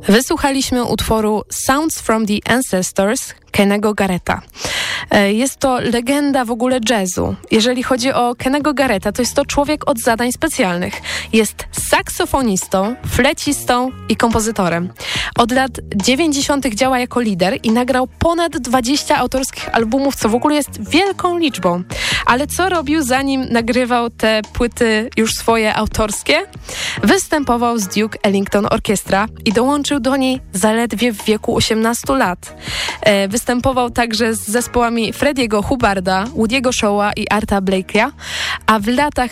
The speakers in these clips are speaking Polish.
Wysłuchaliśmy utworu Sounds from the Ancestors Kennego Garretta. Jest to legenda w ogóle jazzu. Jeżeli chodzi o Kennego Garretta, to jest to człowiek od zadań specjalnych. Jest saksofonistą, flecistą i kompozytorem. Od lat 90. działa jako lider i nagrał ponad 20 autorskich albumów, co w ogóle jest wielką liczbą. Ale co robił, zanim nagrywał te płyty już swoje autorskie? Występował z Duke Ellington Orchestra i dołączył do niej zaledwie w wieku 18 lat. Występował także z zespołami Frediego Hubbarda, Woody'ego Shawa i Arta Blakey'a, a w latach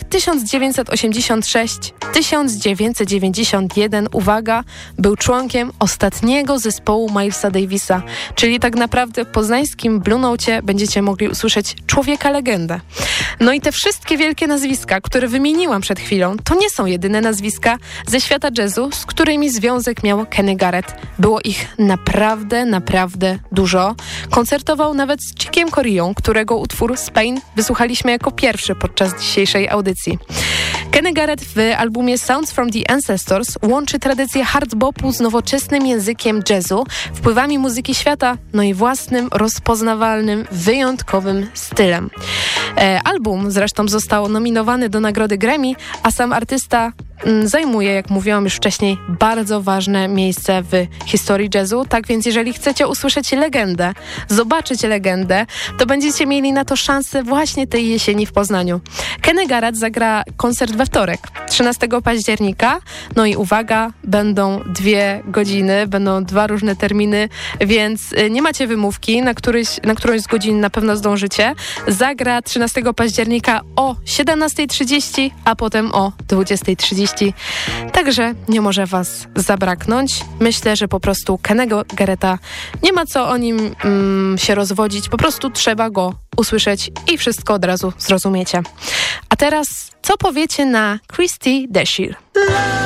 1986-1991, uwaga, był członkiem ostatniego zespołu Milesa Davisa, czyli tak naprawdę w poznańskim Blue Note będziecie mogli usłyszeć człowieka legendę. No i te wszystkie wielkie nazwiska, które wymieniłam przed chwilą, to nie są jedyne nazwiska ze świata jazzu, z którymi związek miał Kenny Garrett. Było ich naprawdę, naprawdę dużo. Koncertował nawet z Chickiem Coreą, którego utwór Spain wysłuchaliśmy jako pierwszy podczas dzisiejszej audycji. Kenny Garrett w albumie Sounds from the Ancestors łączy tradycję hard bopu z nowoczesnym językiem jazzu, wpływami muzyki świata, no i własnym, rozpoznawalnym, wyjątkowym stylem. Album zresztą został nominowany do nagrody Grammy, a sam artysta zajmuje, jak mówiłam już wcześniej, bardzo ważne miejsce w historii jazzu. Tak więc jeżeli chcecie usłyszeć legendę, zobaczyć legendę, to będziecie mieli na to szansę właśnie tej jesieni w Poznaniu. Kenny Garrett zagra koncert we wtorek, 13 października. No i uwaga, będą 2 godziny, będą 2 różne terminy, więc nie macie wymówki, na którąś z godzin na pewno zdążycie. Zagra 13 października o 17:30, a potem o 20:30. Także nie może was zabraknąć. Myślę, że po prostu Kennego Garretta nie ma co o nim się rozwodzić. Po prostu trzeba go usłyszeć i wszystko od razu zrozumiecie. A teraz co powiecie na Christy Dashir?